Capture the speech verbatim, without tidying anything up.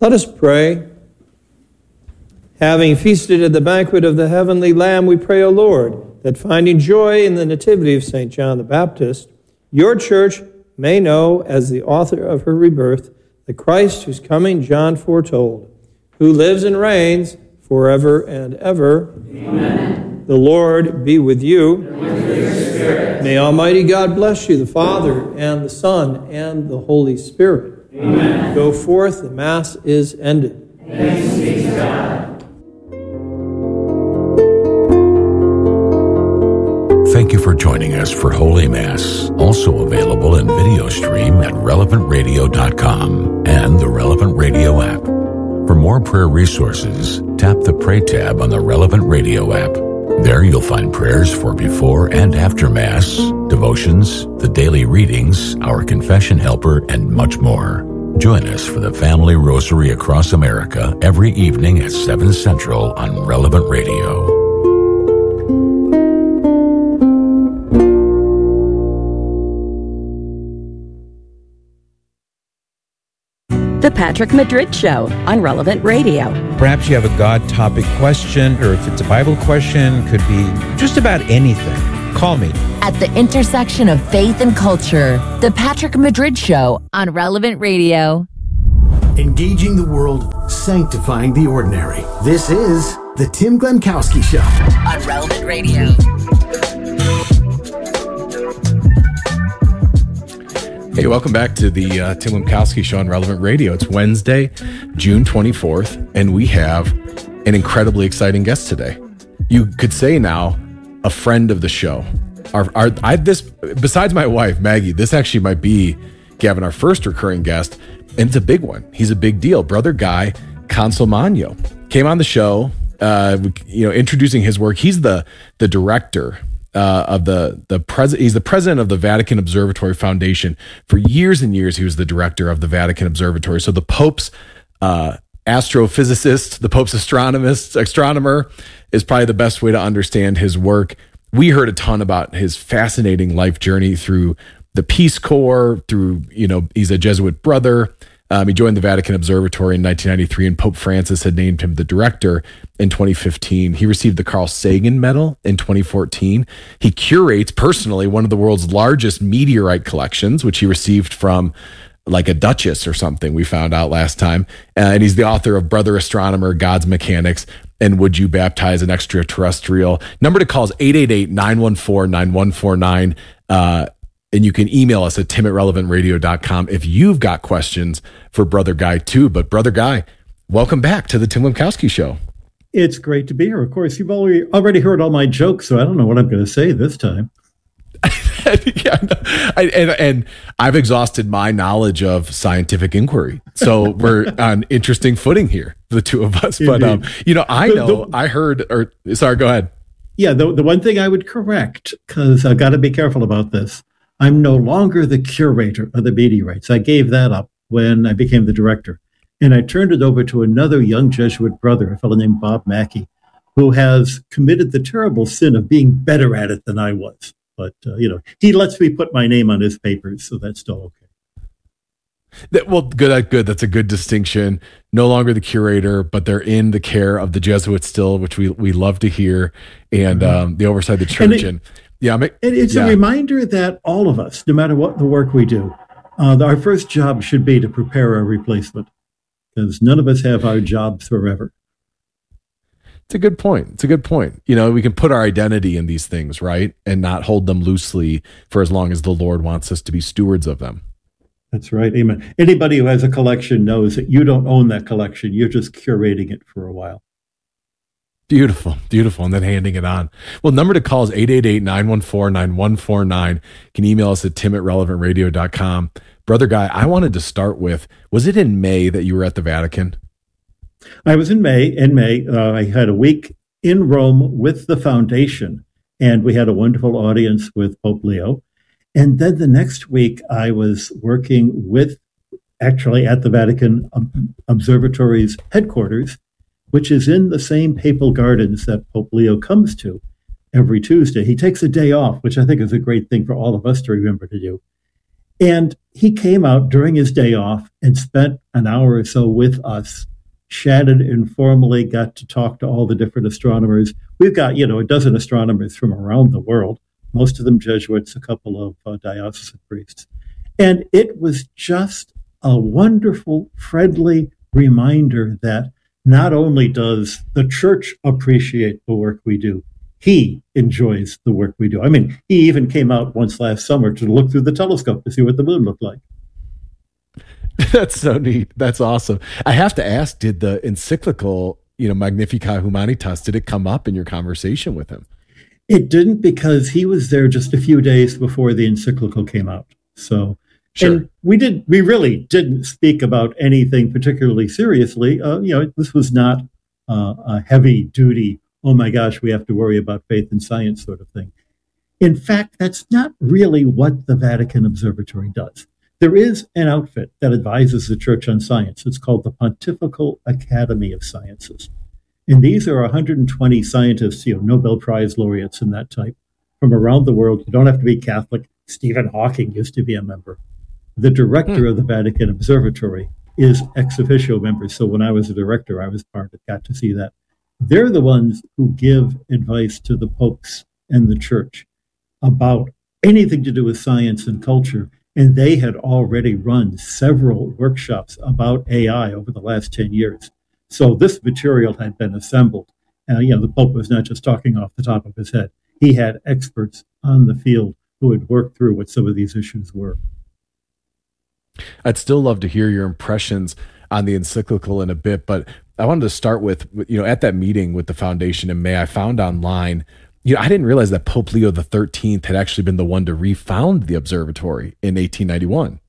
Let us pray. Having feasted at the banquet of the heavenly Lamb, we pray, O Lord, that finding joy in the nativity of Saint John the Baptist, your church may know, as the author of her rebirth, the Christ whose coming John foretold, who lives and reigns forever and ever. Amen. The Lord be with you. And with your spirit. May Almighty God bless you, the Father, and the Son, and the Holy Spirit. Amen. Go forth, the Mass is ended. Thanks be to God. Thank you for joining us for Holy Mass, also available in video stream at relevant radio dot com and the Relevant Radio app. For more prayer resources, tap the Pray tab on the Relevant Radio app. There you'll find prayers for before and after Mass, devotions, the daily readings, our confession helper, and much more. Join us for the Family Rosary across America every evening at seven Central on Relevant Radio. The Patrick Madrid Show on Relevant Radio. Perhaps you have a God topic question, or if it's a Bible question, could be just about anything. Call me. At the intersection of faith and culture, The Patrick Madrid Show on Relevant Radio. Engaging the world, sanctifying the ordinary. This is the Tim Glemkowski Show on Relevant Radio. Hey, welcome back to the uh, Tim Glemkowski Show on Relevant Radio. It's Wednesday, June twenty-fourth, and we have an incredibly exciting guest today. You could say now, a friend of the show. Our, our, I, this, besides my wife, Maggie, this actually might be, Gavin, our first recurring guest, and it's a big one. He's a big deal. Brother Guy Consolmagno came on the show, uh, you know, introducing his work. He's the the director Uh, of the the president. He's the president of the Vatican Observatory Foundation. For years and years, he was the director of the Vatican Observatory. So the Pope's uh, astrophysicist, the Pope's astronomist, astronomer, is probably the best way to understand his work. We heard a ton about his fascinating life journey through the Peace Corps. Through you know, he's a Jesuit brother. Um, he joined the Vatican Observatory in nineteen ninety-three, and Pope Francis had named him the director in twenty fifteen. He received the Carl Sagan Medal in twenty fourteen. He curates personally one of the world's largest meteorite collections, which he received from like a duchess or something, we found out last time. Uh, and he's the author of Brother Astronomer, God's Mechanics, and Would You Baptize an Extraterrestrial? Number to call is eight eight eight, nine one four, nine one four nine. Uh, And you can email us at tim at relevant radio dot com if you've got questions for Brother Guy too. But Brother Guy, welcome back to the Tim Glemkowski Show. It's great to be here. Of course, you've already already heard all my jokes, so I don't know what I'm going to say this time. yeah, I, and, and I've exhausted my knowledge of scientific inquiry. So we're on interesting footing here, the two of us. But, um, you know, I know, the, the, I heard, or sorry, go ahead. Yeah, the, the one thing I would correct, because I've got to be careful about this, I'm no longer the curator of the meteorites. I gave that up when I became the director. And I turned it over to another young Jesuit brother, a fellow named Bob Mackey, who has committed the terrible sin of being better at it than I was. But, uh, you know, he lets me put my name on his papers, so that's still okay. That, well, good, good. That's a good distinction. No longer the curator, but they're in the care of the Jesuits still, which we, we love to hear, and mm-hmm. um, the oversight of the church. And, it, and yeah, I'm, it's yeah. a reminder that all of us, no matter what the work we do, uh, our first job should be to prepare a replacement, because none of us have our jobs forever. It's a good point. It's a good point. You know, we can put our identity in these things, right? And not hold them loosely for as long as the Lord wants us to be stewards of them. That's right. Amen. Anybody who has a collection knows that you don't own that collection. You're just curating it for a while. Beautiful. Beautiful. And then handing it on. Well, number to call is eight eight eight, nine one four, nine one four nine. You can email us at tim at relevant radio dot com. Brother Guy, I wanted to start with, was it in May that you were at the Vatican? I was in May. In May, uh, I had a week in Rome with the foundation, and we had a wonderful audience with Pope Leo. And then the next week, I was working with, actually at the Vatican Observatory's headquarters, which is in the same papal gardens that Pope Leo comes to every Tuesday. He takes a day off, which I think is a great thing for all of us to remember to do. And he came out during his day off and spent an hour or so with us, chatted informally, got to talk to all the different astronomers. We've got, you know, a dozen astronomers from around the world, most of them Jesuits, a couple of uh, diocesan priests. And it was just a wonderful, friendly reminder that not only does the church appreciate the work we do, he enjoys the work we do. I mean, he even came out once last summer to look through the telescope to see what the moon looked like. That's so neat. That's awesome. I have to ask, did the encyclical, you know, Magnificat Humanitas, did it come up in your conversation with him? It didn't, because he was there just a few days before the encyclical came out. So, sure. And we did, we really didn't speak about anything particularly seriously. Uh, you know, this was not uh, a heavy duty, oh my gosh, we have to worry about faith and science sort of thing. In fact, that's not really what the Vatican Observatory does. There is an outfit that advises the Church on science. It's called the Pontifical Academy of Sciences. And these are one hundred twenty scientists, you know, Nobel Prize laureates and that type, from around the world. You don't have to be Catholic. Stephen Hawking used to be a member. The director hmm. of the Vatican Observatory is ex officio member. So when I was a director, I was part of, got to see that. They're the ones who give advice to the popes and the church about anything to do with science and culture. And they had already run several workshops about A I over the last ten years. So this material had been assembled. Uh, you know, the Pope was not just talking off the top of his head. He had experts on the field who had worked through what some of these issues were. I'd still love to hear your impressions on the encyclical in a bit, but I wanted to start with, you know, at that meeting with the foundation in May, I found online, you know, I didn't realize that Pope Leo the thirteenth had actually been the one to refound the observatory in eighteen ninety-one.